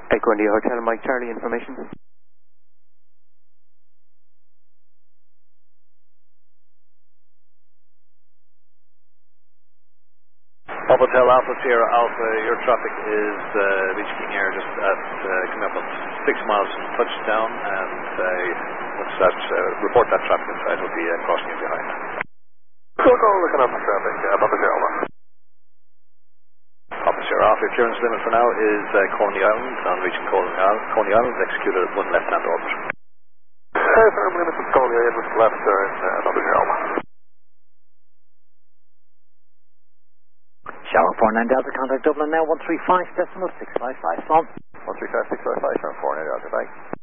Echo India Hotel, Mike Charlie, information. Hotel Alpha Sierra Alpha, your traffic is reaching King Air just at coming up on 6 miles from touchdown, and once that report that traffic inside will be crossing you behind. Go looking up the traffic, Papa Sierra Alpha. Papa Sierra Alpha, your clearance limit for now is Coney Island, on reaching Coney Island, executed at 1 left-hand orbit. Firm limit of Coney Island, left turn, Papa Sierra Alpha. Shower 49 Delta, contact Dublin now, 135.655, on. 135.655, turn 49 Delta, bye.